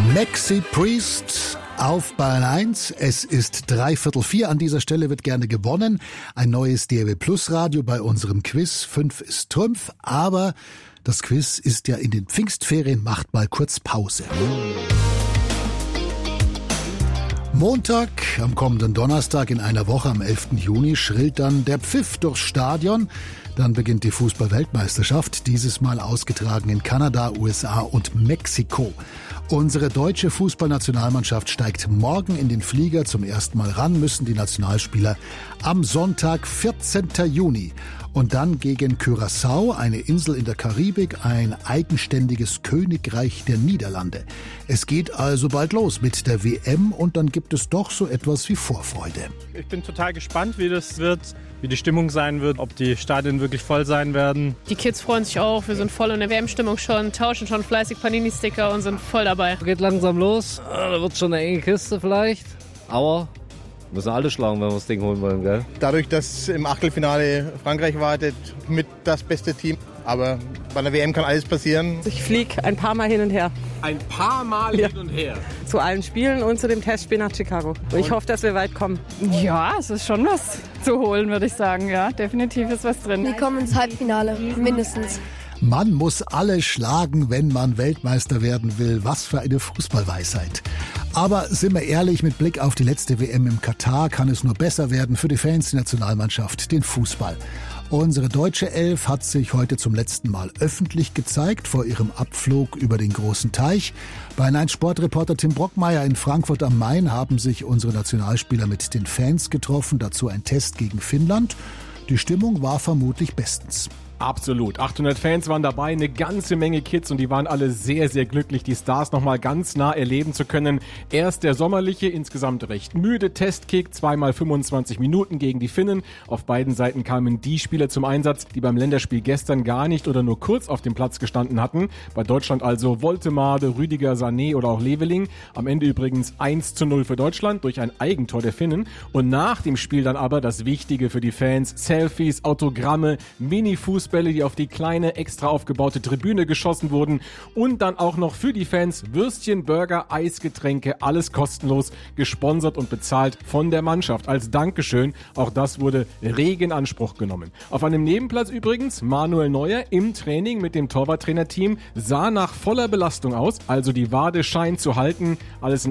Maxi Priest auf Bayern 1. Es ist 3:45. An dieser Stelle wird gerne gewonnen. Ein neues DRB Plus Radio bei unserem Quiz. 5 ist Trumpf, aber das Quiz ist ja in den Pfingstferien. Macht mal kurz Pause. Montag, am kommenden Donnerstag in einer Woche, am 11. Juni, schrillt dann der Pfiff durchs Stadion. Dann beginnt die Fußball-Weltmeisterschaft, dieses Mal ausgetragen in Kanada, USA und Mexiko. Unsere deutsche Fußballnationalmannschaft steigt morgen in den Flieger. Zum ersten Mal ran müssen die Nationalspieler am Sonntag, 14. Juni. Und dann gegen Curaçao, eine Insel in der Karibik, ein eigenständiges Königreich der Niederlande. Es geht also bald los mit der WM und dann gibt es doch so etwas wie Vorfreude. Ich bin total gespannt, wie das wird, wie die Stimmung sein wird, ob die Stadien wirklich voll sein werden. Die Kids freuen sich auch, wir sind voll in der WM-Stimmung schon, tauschen schon fleißig Panini-Sticker und sind voll dabei. Geht langsam los, da wird schon eine enge Kiste vielleicht, aber müssen alle schlagen, wenn wir das Ding holen wollen, gell? Dadurch, dass im Achtelfinale Frankreich wartet, mit das beste Team. Aber bei der WM kann alles passieren. Ich fliege ein paar Mal hin und her. Ein paar Mal hin und her? Zu allen Spielen und zu dem Testspiel nach Chicago. Und ich hoffe, dass wir weit kommen. Ja, es ist schon was zu holen, würde ich sagen. Ja, definitiv ist was drin. Wir kommen ins Halbfinale, mindestens. Man muss alle schlagen, wenn man Weltmeister werden will. Was für eine Fußballweisheit. Aber sind wir ehrlich, mit Blick auf die letzte WM im Katar kann es nur besser werden für die Fans, die Nationalmannschaft, den Fußball. Unsere deutsche Elf hat sich heute zum letzten Mal öffentlich gezeigt vor ihrem Abflug über den großen Teich. Bei N1-Sportreporter Tim Brockmeier in Frankfurt am Main haben sich unsere Nationalspieler mit den Fans getroffen, dazu ein Test gegen Finnland. Die Stimmung war vermutlich bestens. Absolut. 800 Fans waren dabei, eine ganze Menge Kids und die waren alle sehr, sehr glücklich, die Stars nochmal ganz nah erleben zu können. Erst der sommerliche, insgesamt recht müde Testkick, zweimal 25 Minuten gegen die Finnen. Auf beiden Seiten kamen die Spieler zum Einsatz, die beim Länderspiel gestern gar nicht oder nur kurz auf dem Platz gestanden hatten. Bei Deutschland also Woltemade, Rüdiger, Sané oder auch Leveling. Am Ende übrigens 1:0 für Deutschland durch ein Eigentor der Finnen. Und nach dem Spiel dann aber das Wichtige für die Fans: Selfies, Autogramme, Mini-Fußball, die auf die kleine, extra aufgebaute Tribüne geschossen wurden und dann auch noch für die Fans Würstchen, Burger, Eisgetränke, alles kostenlos, gesponsert und bezahlt von der Mannschaft. Als Dankeschön, auch das wurde rege in Anspruch genommen. Auf einem Nebenplatz übrigens Manuel Neuer im Training mit dem Torwarttrainerteam, sah nach voller Belastung aus, also die Wade scheint zu halten. Alles in